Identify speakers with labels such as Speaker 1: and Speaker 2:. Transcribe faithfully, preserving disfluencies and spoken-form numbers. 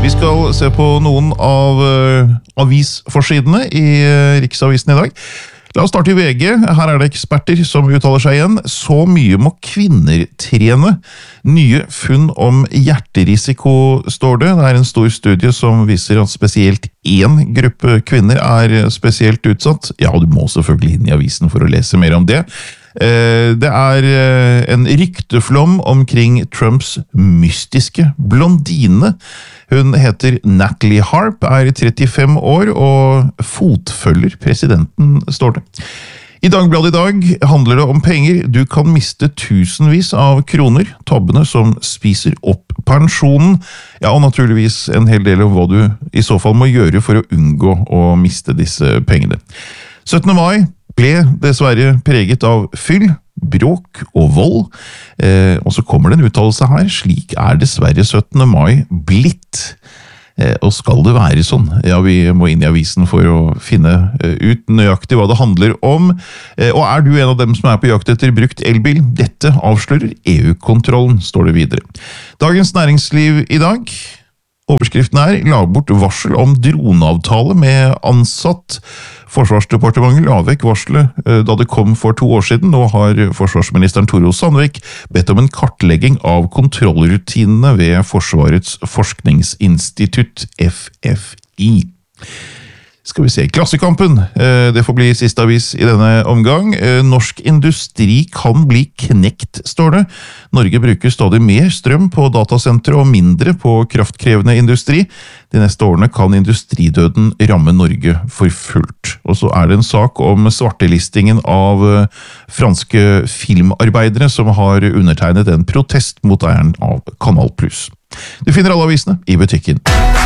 Speaker 1: Vi skal se på noen av uh, avisforsidene i uh, Riksavisen i dag. La oss starte i V G. Her er det eksperter som uttaler seg igjen. Så mye må kvinner trene. Nye funn om hjerterisiko, står det. Det er en stor studie som viser at spesielt én gruppe kvinner er spesielt utsatt. Ja, du må selvfølgelig inn i avisen for å lese mer om det. Det er en rykteflom omkring Trumps mystiske blondine. Hun heter Natalie Harp, er trettifem år og fotfølger presidenten, står det. I Dagbladet i dag handler det om penger. Du kan miste tusenvis av kroner, tabbene som spiser opp pensjonen. Ja, og naturligvis en hel del om hva du i så fall må gjøre for å unngå å miste disse pengene. syttende mai ble dessverre preget av fyll, bråk og vold. Eh, og så kommer det en uttalelse her, slik er dessverre syttende mai blitt. Eh, og skal det være sånn? Ja, vi må inn i avisen for å finne eh, ut nøyaktig hva det handler om. Eh, og er du en av dem som er på jakt etter brukt elbil? Dette avslører E U-kontrollen, står det videre. Dagens Næringsliv i dag. Overskriften er «La bort varsel om droneavtale med ansatt». Forsvarsdepartementet la vekk varselet da det kom for to år siden. Nå har forsvarsministeren Tore O. Sandvik bedt om en kartlegging av kontrollrutinene ved Forsvarets forskningsinstitutt, F F I. Skal vi se, Klassekampen, det får bli siste avis i denne omgang. Norsk industri kan bli knekt, står det. Norge bruker stadig mer strøm på datasentre og mindre på kraftkrevende industri. De neste årene kan industridøden ramme Norge for fullt. Og så er det en sak om svartelistingen av franske filmarbeidere som har undertegnet en protest mot eieren av Kanal Plus. Du finner alle avisene i butikken.